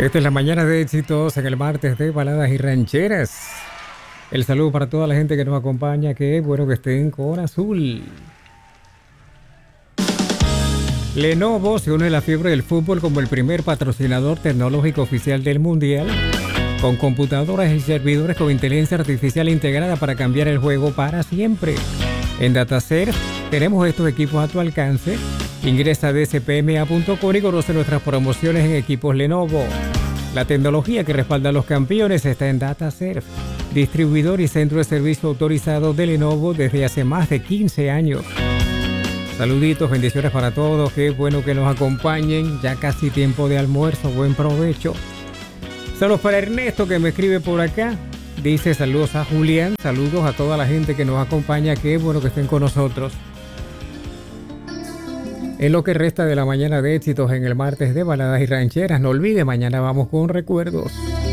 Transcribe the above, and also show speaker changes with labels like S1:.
S1: Esta es la mañana de éxitos en el martes de baladas y rancheras. El saludo para toda la gente que nos acompaña, que es bueno que estén con azul. Lenovo se une a la fiebre del fútbol como el primer patrocinador tecnológico oficial del mundial, con computadoras y servidores con inteligencia artificial integrada para cambiar el juego para siempre. En DataServe tenemos estos equipos a tu alcance. Ingresa a dspma.com y conoce nuestras promociones en equipos Lenovo. La tecnología que respalda a los campeones está en DataServe, distribuidor y centro de servicio autorizado de Lenovo desde hace más de 15 años. Saluditos, bendiciones para todos, qué bueno que nos acompañen, ya casi tiempo de almuerzo, buen provecho. Saludos para Ernesto que me escribe por acá, dice saludos a Julián, saludos a toda la gente que nos acompaña, qué bueno que estén con nosotros. En lo que resta de la mañana de éxitos en el martes de baladas y rancheras, no olvide, mañana vamos con recuerdos.